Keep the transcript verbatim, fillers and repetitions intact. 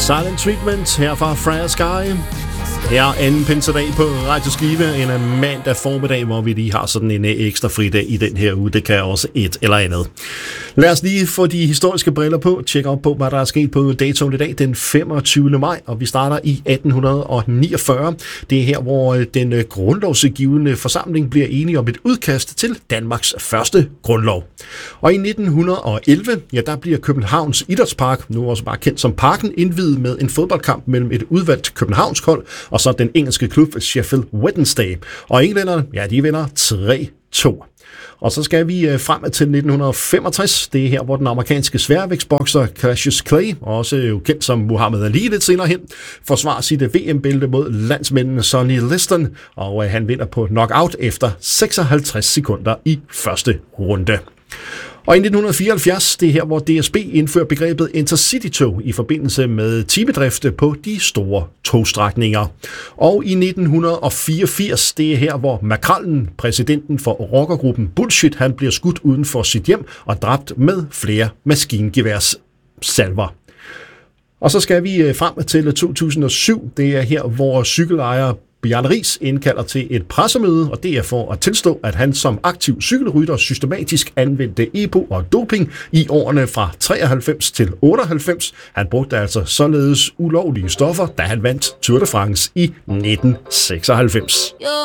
Silent Treatment her fra Freya Sky. Her anden pinsedag på Radio Skive, en mandag formiddag, hvor vi lige har sådan en ekstra fridag i den her uge. Det kan også et eller andet. Lad os lige få de historiske briller på, tjekke op på, hvad der er sket på datoen i dag, den femogtyvende maj, og vi starter i atten niogfyrre. Det er her, hvor den grundlovsgivende forsamling bliver enige om et udkast til Danmarks første grundlov. Og i nitten elleve, ja, der bliver Københavns Idrætspark, nu også bare kendt som Parken, indviet med en fodboldkamp mellem et udvalgt københavnsk hold og så den engelske klub Sheffield Wednesday. Og englænderne, ja, de vinder tre to. Og så skal vi frem til nitten femogtres. Det er her, hvor den amerikanske sværvægtsbokser Cassius Clay, også kendt som Muhammad Ali lidt senere hen, forsvarer sit V M-bælte mod landsmændene Sonny Liston, og han vinder på knockout efter seksoghalvtreds sekunder i første runde. Og i nitten fireoghalvfjerds, det er her, hvor D S B indfører begrebet Intercity-tog i forbindelse med timedrift på de store togstrækninger. Og i nitten fireogfirs, det er her, hvor Makrallen, præsidenten for rockergruppen Bullshit, han bliver skudt uden for sit hjem og dræbt med flere maskingeværssalver. Og så skal vi frem til to tusind og syv, det er her, hvor cykelejer Bjarne Riis indkalder til et pressemøde, og det er for at tilstå, at han som aktiv cykelrytter systematisk anvendte E P O og doping i årene fra treoghalvfems til otteoghalvfems. Han brugte altså således ulovlige stoffer, da han vandt Tour de France i nitten seksoghalvfems.